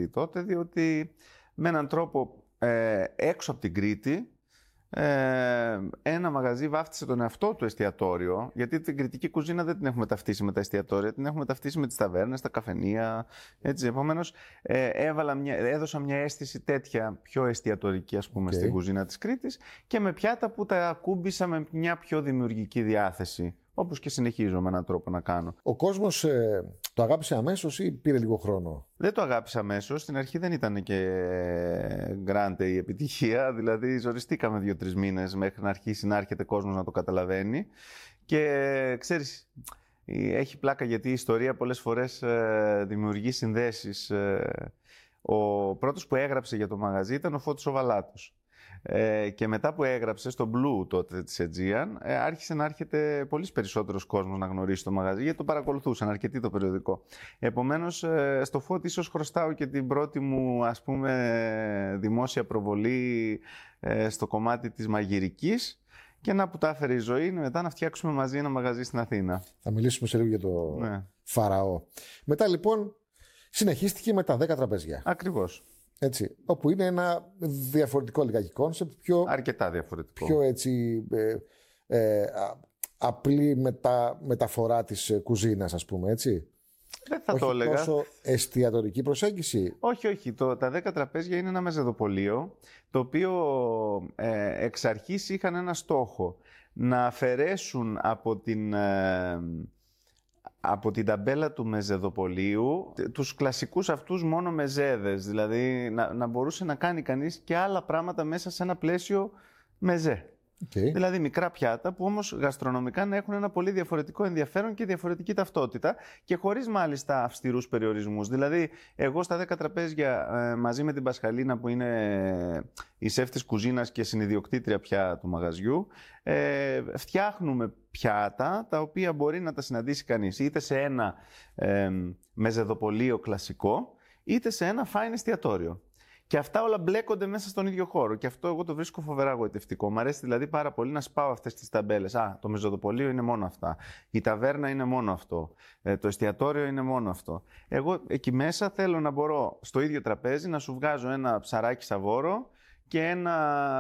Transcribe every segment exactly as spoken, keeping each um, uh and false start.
μαγαζί τότε, διότι με έναν τρόπο ε, έξω από την Κρήτη, Ε, ένα μαγαζί βάφτισε τον εαυτό του εστιατόριο, γιατί την κρητική κουζίνα δεν την έχουμε ταυτίσει με τα εστιατόρια, την έχουμε ταυτίσει με τις ταβέρνες, τα καφενεία. Έτσι, επομένως, ε, έβαλα μια, έδωσα μια αίσθηση τέτοια πιο εστιατορική, ας πούμε, okay. στην κουζίνα της Κρήτης, και με πιάτα που τα ακούμπησα με μια πιο δημιουργική διάθεση. Όπως και συνεχίζω με έναν τρόπο να κάνω. Ο κόσμος ε, το αγάπησε αμέσως ή πήρε λίγο χρόνο? Δεν το αγάπησε αμέσως. Στην αρχή δεν ήταν και γκράντε η επιτυχία. Δηλαδή, ζοριστήκαμε δύο-τρεις μήνες μέχρι να αρχίσει να έρχεται κόσμος να το καταλαβαίνει. Και ξέρεις, έχει πλάκα γιατί η ιστορία πολλές φορές ε, δημιουργεί συνδέσεις. Ε, ο πρώτος που έγραψε για το μαγαζί ήταν ο Φώτης ο Βαλάτος. Ε, και μετά που έγραψε στο Blue τότε της Aegean, ε, άρχισε να έρχεται πολύ περισσότερος κόσμος να γνωρίσει το μαγαζί, γιατί το παρακολουθούσαν αρκετοί το περιοδικό. Επομένως, ε, στο Φώτη ίσως χρωστάω και την πρώτη μου, ας πούμε, δημόσια προβολή ε, στο κομμάτι της μαγειρικής, και να που τα έφερε η ζωή μετά να φτιάξουμε μαζί ένα μαγαζί στην Αθήνα. Θα μιλήσουμε σε λίγο για το ναι. Φαραώ. Μετά λοιπόν συνεχίστηκε με τα δέκα τραπέζια. Ακριβώς. Έτσι, όπου είναι ένα διαφορετικό λιγάκι κόνσεπτ, πιο, αρκετά διαφορετικό. Πιο έτσι ε, ε, α, απλή μετα, μεταφορά της ε, κουζίνας, ας πούμε, έτσι. Δεν θα όχι το έλεγα. τόσο εστιατορική προσέγγιση. Όχι, όχι. Το, τα δέκα τραπέζια είναι ένα μεζεδοπωλείο, το οποίο ε, εξ αρχής είχαν ένα στόχο. Να αφαιρέσουν από την... Ε, από την ταμπέλα του μεζεδοπωλείου τους κλασικούς αυτούς μόνο μεζέδες, δηλαδή να, να μπορούσε να κάνει κανείς και άλλα πράγματα μέσα σε ένα πλαίσιο μεζέ. Okay. Δηλαδή μικρά πιάτα που όμως γαστρονομικά να έχουν ένα πολύ διαφορετικό ενδιαφέρον και διαφορετική ταυτότητα, και χωρίς μάλιστα αυστηρούς περιορισμούς. Δηλαδή εγώ στα δέκα τραπέζια ε, μαζί με την Πασχαλίνα, που είναι η σεφ της κουζίνας και συνιδιοκτήτρια πια του μαγαζιού, ε, φτιάχνουμε πιάτα τα οποία μπορεί να τα συναντήσει κανείς είτε σε ένα ε, μεζεδοπωλείο κλασικό, είτε σε ένα fine εστιατόριο. Και αυτά όλα μπλέκονται μέσα στον ίδιο χώρο. Και αυτό εγώ το βρίσκω φοβερά γοητευτικό. Μ' αρέσει δηλαδή πάρα πολύ να σπάω αυτές τις ταμπέλες. Α, το μεζοδοπωλείο είναι μόνο αυτά. Η ταβέρνα είναι μόνο αυτό. Ε, το εστιατόριο είναι μόνο αυτό. Εγώ εκεί μέσα θέλω να μπορώ στο ίδιο τραπέζι να σου βγάζω ένα ψαράκι σαβόρο και ένα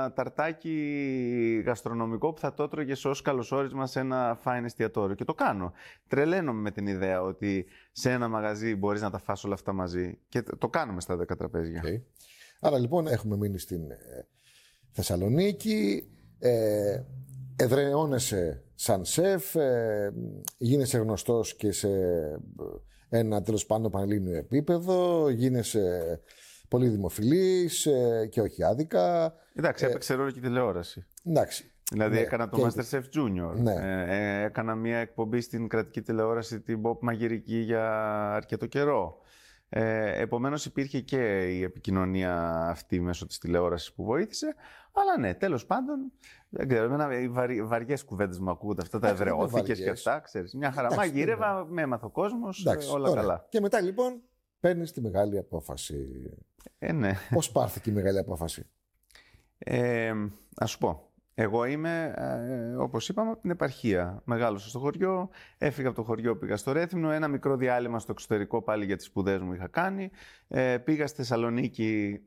ταρτάκι γαστρονομικό που θα το έτρωγες ως καλωσόρισμα σε ένα fine εστιατόριο. Και το κάνω. Τρελαίνομαι με την ιδέα ότι σε ένα μαγαζί μπορείς να τα φας όλα αυτά μαζί. Και το κάνουμε στα δέκα τραπέζια. Okay. Άρα λοιπόν έχουμε μείνει στην ε, Θεσσαλονίκη, ε, εδραιώνεσαι σαν σεφ, ε, γίνεσαι γνωστός και σε ένα τέλος πάντων πανελλήνιο επίπεδο, γίνεσαι πολύ δημοφιλής ε, και όχι άδικα. Εντάξει, ε, έπαιξε ρόλο και τηλεόραση. Εντάξει. Δηλαδή ναι, έκανα το MasterChef Junior. Ναι. Ε, έκανα μια εκπομπή στην κρατική τηλεόραση, την Pop Μαγειρική, για αρκετό καιρό. Ε, επομένως υπήρχε και η επικοινωνία αυτή μέσω της τηλεόρασης που βοήθησε. Αλλά ναι, τέλος πάντων, δεν ξέρω, εμένα οι βαρι, βαριές κουβέντες μου ακούγονται αυτά, τα εδραιώθηκες και αυτά, ξέρεις. Μια χαρά. Μαγείρευα, με έμαθε ο κόσμος, εντάξει, όλα ωραία. Καλά. Και μετά λοιπόν παίρνεις τη μεγάλη απόφαση. Ε, ναι. Πώς πάρθηκε η μεγάλη απόφαση? Ε, ας σου πω. Εγώ είμαι, ε, όπως είπαμε, από την επαρχία. Μεγάλωσα στο χωριό, έφυγα από το χωριό, πήγα στο Ρέθυμνο, ένα μικρό διάλειμμα στο εξωτερικό πάλι για τις σπουδές μου είχα κάνει. Ε, πήγα στη Θεσσαλονίκη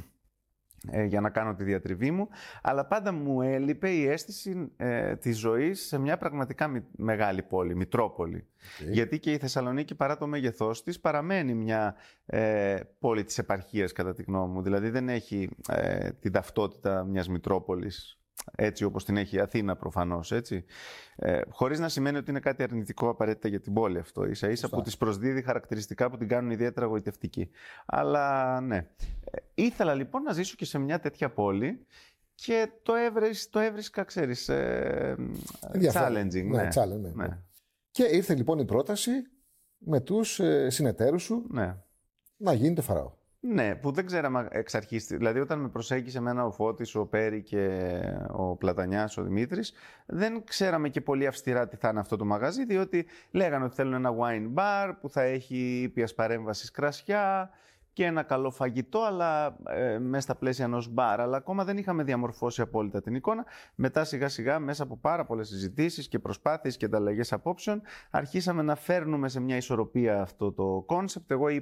ε, για να κάνω τη διατριβή μου, αλλά πάντα μου έλειπε η αίσθηση ε, της ζωής σε μια πραγματικά μη, μεγάλη πόλη, Μητρόπολη. Okay. Γιατί και η Θεσσαλονίκη, παρά το μέγεθός της, παραμένει μια ε, πόλη της επαρχίας κατά τη γνώμη μου. Δηλαδή δεν έχει ε, την ταυτότητα μιας Μητρόπολης, έτσι όπως την έχει η Αθήνα προφανώς, έτσι. Ε, χωρίς να σημαίνει ότι είναι κάτι αρνητικό απαραίτητα για την πόλη αυτό. Ίσα ίσα που της προσδίδει χαρακτηριστικά που την κάνουν ιδιαίτερα γοητευτική. Αλλά ναι. Ε, ήθελα λοιπόν να ζήσω και σε μια τέτοια πόλη και το, έβρισ, το έβρισκα, ξέρεις, ε, challenging. Ναι, ναι. challenge, ναι. Ναι. Και ήρθε λοιπόν η πρόταση με τους ε, συνεταίρους σου ναι. να γίνει το Φαραώ. Ναι, που δεν ξέραμε εξ αρχής. Δηλαδή, όταν με προσέγγισε εμένα ο Φώτης, ο Πέρι και ο Πλατανιάς, ο Δημήτρης, δεν ξέραμε και πολύ αυστηρά τι θα είναι αυτό το μαγαζί, διότι λέγανε ότι θέλουν ένα wine bar που θα έχει ήπιας παρέμβασης κρασιά και ένα καλό φαγητό, αλλά ε, μέσα στα πλαίσια ενός μπαρ. Αλλά ακόμα δεν είχαμε διαμορφώσει απόλυτα την εικόνα. Μετά, σιγά-σιγά, μέσα από πάρα πολλές συζητήσεις και προσπάθειες και ανταλλαγές απόψεων, αρχίσαμε να φέρνουμε σε μια ισορροπία αυτό το κόνσεπτ. Εγώ